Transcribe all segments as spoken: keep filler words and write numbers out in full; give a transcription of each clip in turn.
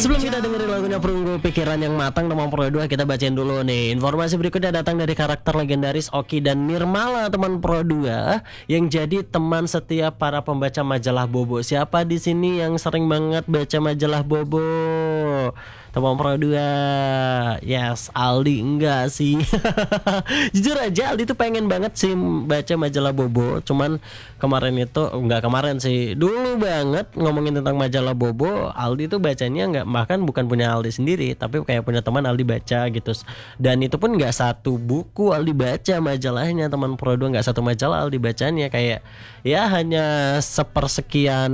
Sebelum kita dengerin lagunya Perunggu Pikiran yang Matang teman Pro dua, kita bacain dulu nih. Informasi berikutnya datang dari karakter legendaris Oki dan Nirmala teman Pro dua yang jadi teman setiap para pembaca majalah Bobo. Siapa di sini yang sering banget baca majalah Bobo? Teman Pro dua. Yes, Aldi enggak sih. Jujur aja Aldi tuh pengen banget sih baca majalah Bobo. Cuman kemarin itu enggak kemarin sih, dulu banget ngomongin tentang majalah Bobo, Aldi tuh bacanya enggak, bahkan bukan punya Aldi sendiri, tapi kayak punya teman Aldi baca gitu. Dan itu pun enggak satu buku Aldi baca majalahnya teman Pro dua, enggak satu majalah Aldi bacanya, kayak ya hanya sepersekian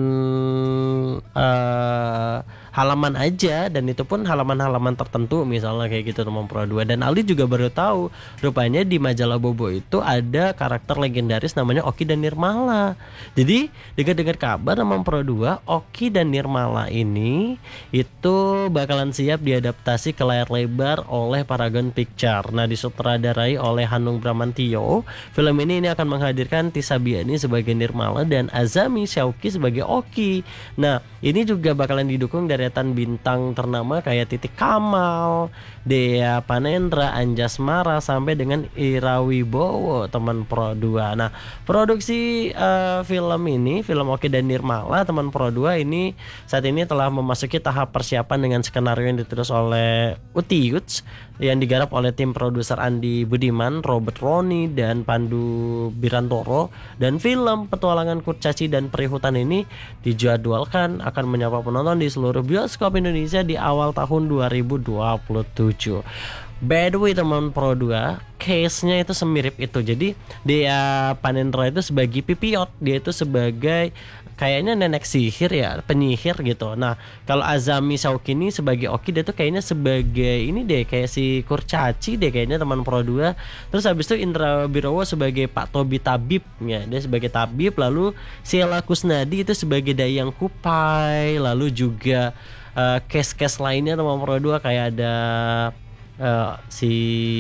uh, halaman aja, dan itu pun halaman-halaman tertentu misalnya kayak gitu teman Pro dua. Dan Aldi juga baru tahu rupanya di majalah Bobo itu ada karakter legendaris namanya Oki dan Nirmala. Jadi dengar-dengar kabar teman Pro dua, Oki dan Nirmala ini itu bakalan siap diadaptasi ke layar lebar oleh Paragon Picture. Nah, disutradarai oleh Hanung Bramantio. Film ini ini akan menghadirkan Tisa Biani sebagai Nirmala dan Azami Syauki sebagai Oki. Nah, ini juga bakalan didukung dari deretan bintang ternama kayak Titik Kamal, Dea Panendra, Anjas Mara sampai dengan Ira Wibowo teman Pro dua. Nah, produksi uh, film ini, film Oki dan Nirmala teman Pro dua ini saat ini telah memasuki tahap persiapan dengan skenario yang ditulis oleh Uti Yuts yang digarap oleh tim produser Andi Budiman, Robert Roni dan Pandu Birantoro. Dan film petualangan Kurcaci dan Perihutan ini dijadwalkan akan menyapa penonton di seluruh bioskop Indonesia di awal tahun dua ribu dua puluh tujuh. By the way teman Pro dua, case-nya itu semirip itu. Jadi dia Panendra itu sebagai Pipiot, dia itu sebagai kayaknya nenek sihir ya, penyihir gitu. Nah, kalau Azami Syauki ini sebagai Oki, dia tuh kayaknya sebagai ini deh, kayak si Kurcaci deh kayaknya teman Pro dua. Terus habis itu Indra Birowo sebagai Pak Tobi Tabib ya, dia sebagai tabib. Lalu Sheila Kusnadi itu sebagai Dayang Kupai. Lalu juga uh, case-case lainnya teman Pro dua kayak ada uh, si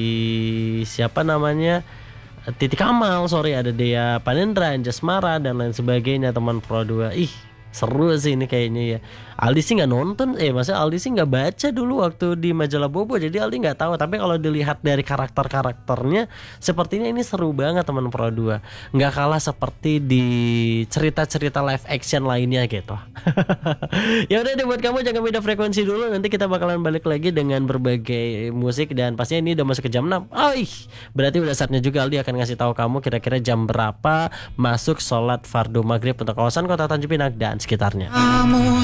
siapa namanya Titik Kamal, sorry ada Dea Panendra, Anjas Mara dan lain sebagainya teman Pro dua. Ih, seru sih ini kayaknya ya. Aldi sih nggak nonton, eh maksudnya Aldi sih nggak baca dulu waktu di majalah Bobo, jadi Aldi nggak tahu. Tapi kalau dilihat dari karakter-karakternya, sepertinya ini seru banget teman Pro dua. Nggak kalah seperti di cerita-cerita live action lainnya gitu. Ya udah deh, buat kamu jangan beda frekuensi dulu. Nanti kita bakalan balik lagi dengan berbagai musik dan pastinya ini udah masuk ke jam enam. Oh, ih, berarti udah saatnya juga Aldi akan ngasih tahu kamu kira-kira jam berapa masuk sholat fardu maghrib untuk kawasan Kota Tanjung Pinang dan sekitarnya.